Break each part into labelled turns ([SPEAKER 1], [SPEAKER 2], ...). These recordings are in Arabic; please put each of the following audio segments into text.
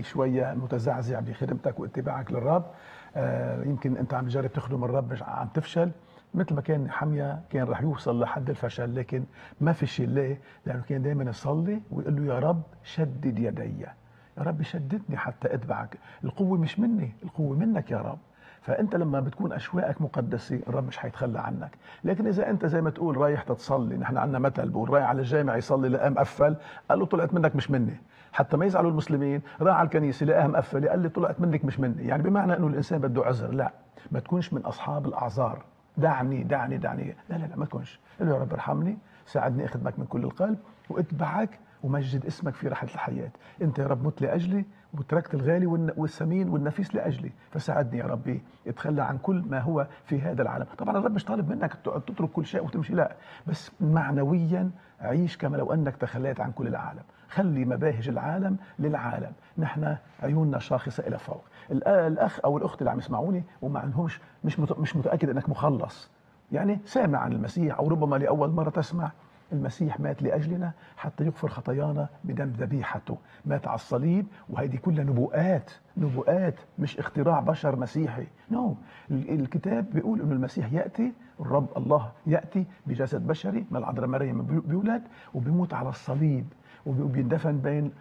[SPEAKER 1] يعني شوية متزعزع بخدمتك واتباعك للرب. يمكن أنت عم تجرب تخدم الرب مش عم تفشل، مثل ما كان حمية كان رح يوصل لحد الفشل، لكن ما فشل. ليه؟ لأنه كان دائما يصلي ويقول له يا رب شدد يدي، يا رب شددني حتى أتبعك. القوة مش مني، القوة منك يا رب. فانت لما بتكون اشواقك مقدسه الرب مش هيتخلى عنك. لكن اذا انت زي ما تقول رايح تتصلي، نحن عندنا مثل بقول رايح على الجامع يصلي لقاه مقفل، قال له طلعت منك مش مني. حتى ما يزعلوا المسلمين، راح على الكنيسه لقاها مقفله قال لي طلعت منك مش مني. يعني بمعنى انه الانسان بده عذر. لا، ما تكونش من اصحاب الاعذار. دعني دعني دعني، لا لا لا، ما تكونش. قل له يا رب ارحمني، ساعدني اخدمك من كل القلب واتبعك ومجد اسمك في رحله الحياه. انت يا رب مت لاجلي وتركت الغالي والثمين والنفيس لاجلي، فساعدني يا ربي اتخلى عن كل ما هو في هذا العالم. طبعا الرب مش طالب منك تترك كل شيء وتمشي، لا، بس معنويا عيش كما لو انك تخليت عن كل العالم. خلي مباهج العالم للعالم، نحن عيوننا شاخصه الى فوق. الاخ او الاخت اللي عم يسمعوني وما عندهمش مش متاكد انك مخلص، يعني سامع عن المسيح او ربما لاول مره تسمع، المسيح مات لأجلنا حتى يغفر خطايانا بدم ذبيحته، مات على الصليب. وهذه كلها نبوءات، نبوءات مش اختراع بشر مسيحي. نو، الكتاب بيقول انه المسيح يأتي، الرب الله يأتي بجسد بشري من العذراء مريم، بيولد وبيموت على الصليب وبيندفن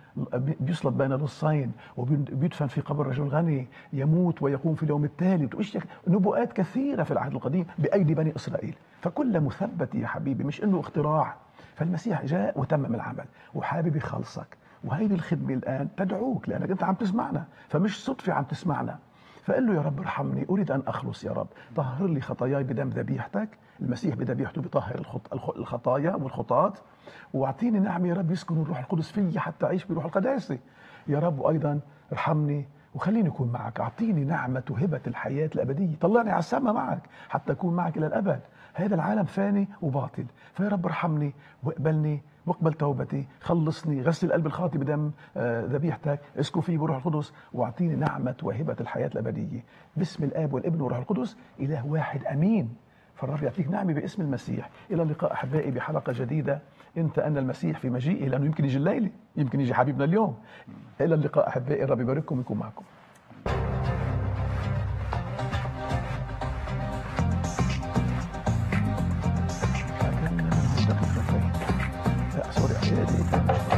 [SPEAKER 1] بيصلب بين لصين وبيدفن في قبر رجل غني، يموت ويقوم في اليوم التالي. نبوءات كثيرة في العهد القديم بأيدي بني إسرائيل، فكل مثبت يا حبيبي، مش إنه اختراع. فالمسيح جاء وتمم العمل وحابب يخلصك، وهيدي الخدمة الآن تدعوك لأنك أنت عم تسمعنا، فمش صدفة عم تسمعنا. فقل له يا رب ارحمني، أريد أن أخلص يا رب، طهر لي خطاياي بدم ذبيحتك. المسيح بذبيحته بيطهر الخطايا والخطاة، واعطيني نعمة يا رب يسكن الروح القدس في حتى أعيش بروح القداسة يا رب. وأيضا ارحمني وخليني أكون معك، أعطيني نعمة هبة الحياة الأبدية، طلعني على السماء معك حتى أكون معك إلى الأبد. هذا العالم فاني وباطل، فيا رب ارحمني واقبلني واقبل توبتي، خلصني، غسل القلب الخاطي بدم ذبيحتك، اسكن فيه بروح القدس، واعطيني نعمة وهبة الحياة الأبدية. باسم الآب والابن والروح القدس، إله واحد أمين. فالرب يعطيك نعمة باسم المسيح. إلى اللقاء أحبائي بحلقة جديدة. أنت أن المسيح في مجيئه، لأنه يمكن يجي الليلة، يمكن يجي حبيبنا اليوم. إلى اللقاء أحبائي، الرب يبارككم ويكون معكم. سوري